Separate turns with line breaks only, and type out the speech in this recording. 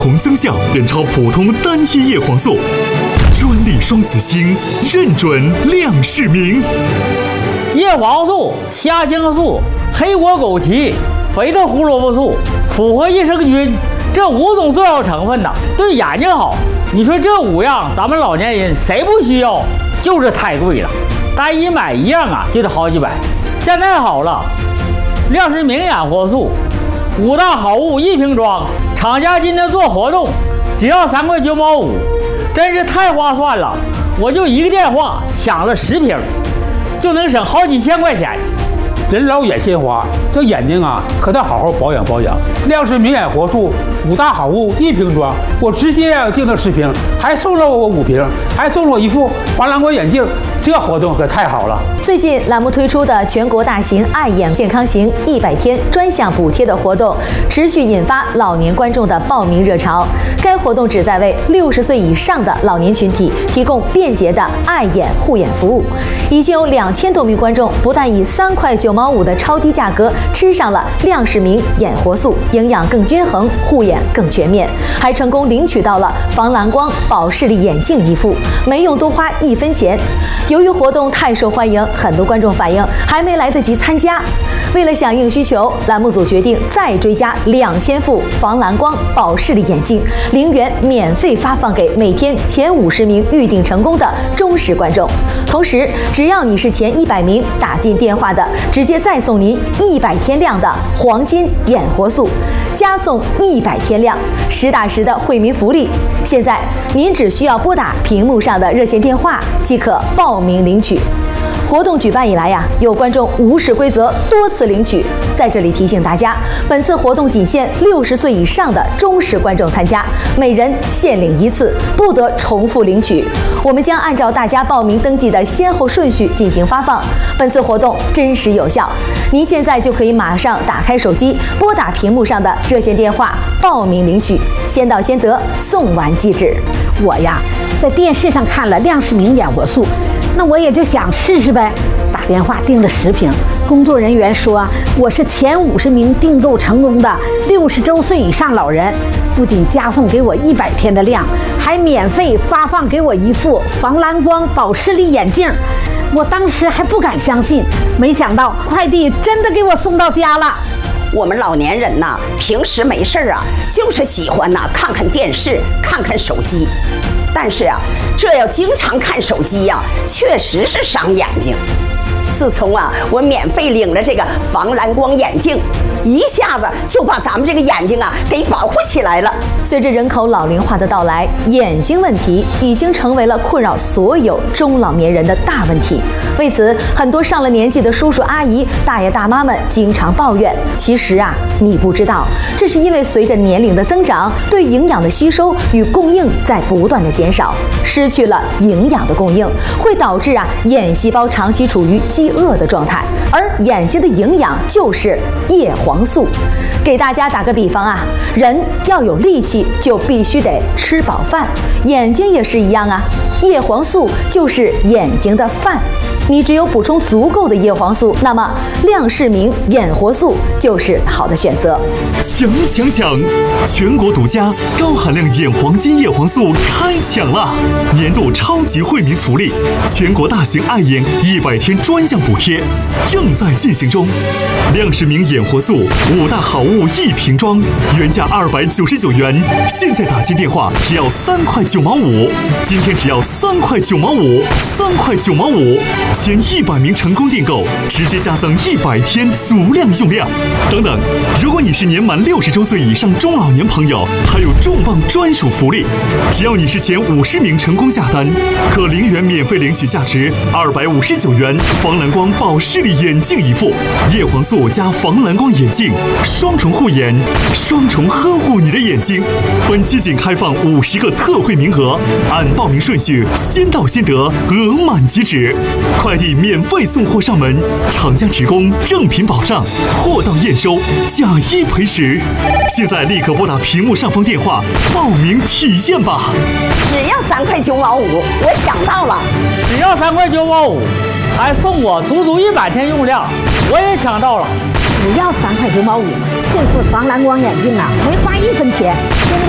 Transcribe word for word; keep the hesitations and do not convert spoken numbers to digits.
红增效远超普通单一叶黄素，专利双子星，认准亮世明。
叶黄素、虾青素、黑果枸杞、肥的胡萝卜素、复合益生菌，这五种重要成分呐，对眼睛好。你说这五样，咱们老年人谁不需要？就是太贵了，单一买一样啊，就得好几百。现在好了，亮世明眼活素，五大好物一瓶装，厂家今天做活动，只要三块九毛五，真是太划算了。我就一个电话抢了十瓶，就能省好几千块钱。
人老眼先花，这眼睛啊可得好好保养保养。亮世明眼活素五大好物一瓶装，我直接订了十瓶，还送了我五瓶，还送了我一副防蓝光眼镜，这活动可太好了。
最近栏目推出的全国大型爱眼健康行一百天专项补贴的活动，持续引发老年观众的报名热潮。该活动旨在为六十岁以上的老年群体提供便捷的爱眼护眼服务。已经有两千多名观众不但以三块九毛五的超低价格吃上了亮世明眼活素，营养更均衡，护眼更全面，还成功领取到了防蓝光保视力眼镜一副，没用多花一分钱。由于活动太受欢迎，很多观众反映还没来得及参加。为了响应需求，栏目组决定再追加两千副防蓝光保视力眼镜，零元免费发放给每天前五十名预订成功的忠实观众。同时，只要你是前一百名打进电话的，直接再送您一百天量的黄金眼活素，加送一百天量，实打实的惠民福利。现在您只需要拨打屏幕上的热线电话即可报名领取。活动举办以来呀，有观众无视规则多次领取。在这里提醒大家，本次活动仅限六十岁以上的忠实观众参加，每人限领一次，不得重复领取。我们将按照大家报名登记的先后顺序进行发放。本次活动真实有效，您现在就可以马上打开手机，拨打屏幕上的热线电话报名领取，先到先得，送完即止。
我呀，在电视上看了亮世明眼活素，那我也就想试试呗，打电话订了十瓶。工作人员说我是前五十名订购成功的六十周岁以上老人，不仅加送给我一百天的量，还免费发放给我一副防蓝光保视力眼镜。我当时还不敢相信，没想到快递真的给我送到家了。
我们老年人呐，平时没事啊，就是喜欢呐看看电视，看看手机。但是啊，这要经常看手机呀、啊，确实是伤眼睛。自从啊，我免费领了这个防蓝光眼镜，一下子就把咱们这个眼睛啊给保护起来了。
随着人口老龄化的到来，眼睛问题已经成为了困扰所有中老年人的大问题。为此，很多上了年纪的叔叔阿姨、大爷大妈们经常抱怨。其实啊，你不知道，这是因为随着年龄的增长，对营养的吸收与供应在不断的减少，失去了营养的供应，会导致啊眼细胞长期处于饥饿的状态。而眼睛的营养就是叶黄素。给大家打个比方啊，人要有力气，就必须得吃饱饭，眼睛也是一样啊。叶黄素就是眼睛的饭，你只有补充足够的叶黄素，那么亮世明眼活素就是好的选择。
抢抢抢！全国独家高含量眼黄金叶黄素开抢了！年度超级惠民福利，全国大型爱眼一百天专项补贴正在进行中。亮世明眼活素五大好物一瓶装，原价二百九十九元，现在打进电话只要三块九毛五，今天只要三块九毛五，三块九毛五，前一百名成功订购，直接加赠一百天足量用量。等等，如果你是年满六十周岁以上中老年朋友，还有重磅专属福利，只要你是前五十名成功下单，可零元免费领取价值二百五十九元防蓝光保视力眼镜一副，叶黄素加防蓝光眼镜，双重护眼，双重呵护你的眼睛。本期仅开放五十个特惠名额，按报名顺序先到先得，额满即止，快递免费送货上门，厂家职工正品保障，货到验收，假一赔十。现在立刻拨打屏幕上方电话报名体验吧！
只要三块九毛五，我抢到了！
只要三块九毛五，还送我足足一百天用量，我也抢到了！
只要三块九毛五，这副防蓝光眼镜啊，没花一分钱，真的